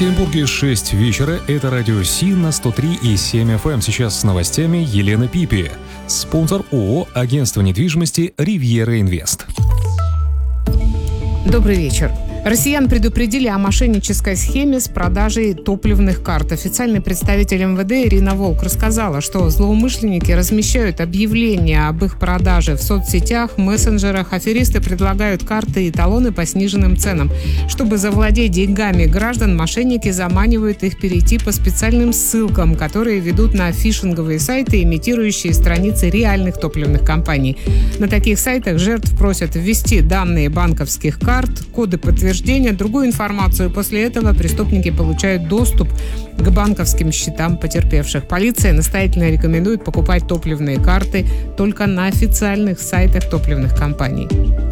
Екатеринбурге 6 вечера. Это радио Си на 103,7 FM. Сейчас с новостями Елена Пипи. Спонсор ООО «Агентство недвижимости Ривьера Инвест». Добрый вечер. Россиян предупредили о мошеннической схеме с продажей топливных карт. Официальный представитель МВД Ирина Волк рассказала, что злоумышленники размещают объявления об их продаже в соцсетях, мессенджерах. Аферисты предлагают карты и талоны по сниженным ценам. Чтобы завладеть деньгами граждан, мошенники заманивают их перейти по специальным ссылкам, которые ведут на фишинговые сайты, имитирующие страницы реальных топливных компаний. На таких сайтах жертв просят ввести данные банковских карт, коды подтверждения, другую информацию. После этого преступники получают доступ к банковским счетам потерпевших. Полиция настоятельно рекомендует покупать топливные карты только на официальных сайтах топливных компаний.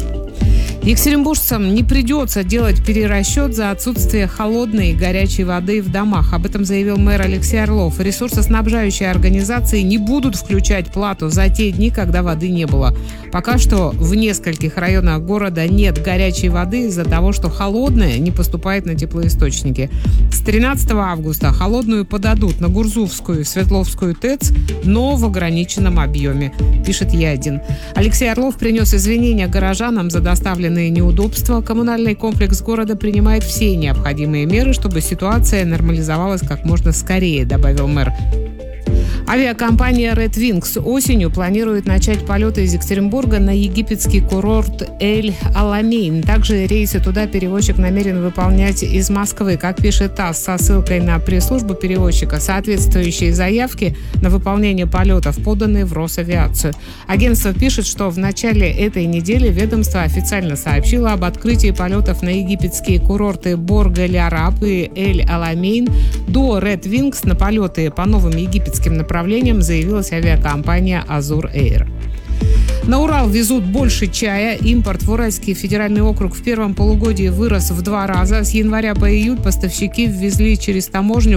Екатеринбуржцам не придется делать перерасчет за отсутствие холодной и горячей воды в домах. Об этом заявил мэр Алексей Орлов. Ресурсоснабжающие организации не будут включать плату за те дни, когда воды не было. Пока что в нескольких районах города нет горячей воды из-за того, что холодная не поступает на теплоисточники. С 13 августа холодную подадут на Гурзувскую и Свердловскую ТЭЦ, но в ограниченном объеме, пишет Е1. Алексей Орлов принес извинения горожанам за доставленные неудобства. Коммунальный комплекс города принимает все необходимые меры, чтобы ситуация нормализовалась как можно скорее, добавил мэр. Авиакомпания Red Wings осенью планирует начать полеты из Екатеринбурга на египетский курорт Эль-Аламейн. Также рейсы туда перевозчик намерен выполнять из Москвы. Как пишет ТАСС со ссылкой на пресс-службу перевозчика, соответствующие заявки на выполнение полетов поданы в Росавиацию. Агентство пишет, что в начале этой недели ведомство официально сообщило об открытии полетов на египетские курорты Борг-эль-Араб и Эль-Аламейн. До Red Wings на полеты по новым египетским направлениям заявилась авиакомпания «Азур Эйр». На Урал везут больше чая. Импорт в Уральский федеральный округ в первом полугодии вырос в 2 раза. С января по июль поставщики ввезли через таможню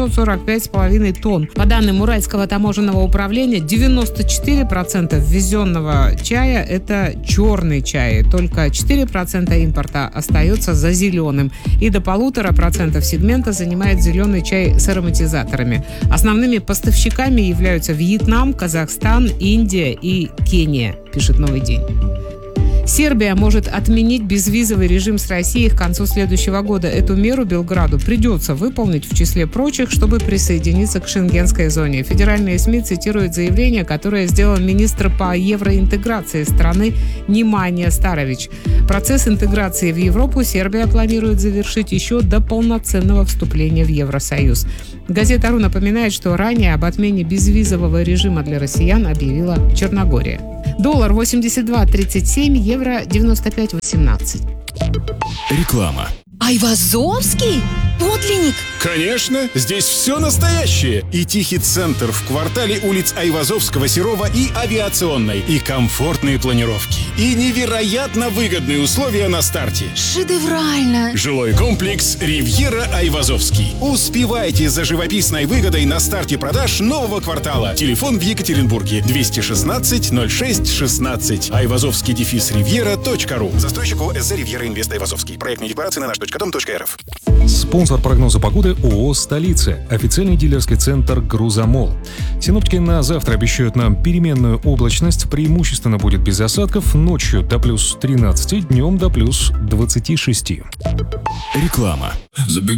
845,5 тонн. По данным Уральского таможенного управления, 94% ввезенного чая – это черный чай. Только 4% импорта остается за зеленым. И до 1,5% сегмента занимает зеленый чай с ароматизаторами. Основными поставщиками являются Вьетнам, Казахстан, Индия и Кения, пишет «Новый день». Сербия может отменить безвизовый режим с Россией к концу следующего года. Эту меру Белграду придется выполнить в числе прочих, чтобы присоединиться к шенгенской зоне. Федеральные СМИ цитируют заявление, которое сделал министр по евроинтеграции страны Немanja Starović. Процесс интеграции в Европу Сербия планирует завершить еще до полноценного вступления в Евросоюз. Газета «Ру» напоминает, что ранее об отмене безвизового режима для россиян объявила Черногория. Доллар 82.37, евро 95.18. Реклама. Айвазовский? Подлинник? Конечно, здесь все настоящее. И тихий центр в квартале улиц Айвазовского, Серова и Авиационной. И комфортные планировки. И невероятно выгодные условия на старте. Шедеврально. Жилой комплекс «Ривьера Айвазовский». Успевайте за живописной выгодой на старте продаж нового квартала. Телефон в Екатеринбурге 216 06 16. Айвазовский-ривьера.ру. Застройщик ОСЗ «Ривьера Инвест Айвазовский». Проектные декларации на наш.дом.рф. Спонсор прогноза погоды ООО «Столица». Официальный дилерский центр «Грузомол». Синоптики на завтра обещают нам переменную облачность. Преимущественно будет без осадков. Ночью до плюс 13, днем до плюс 26. Реклама.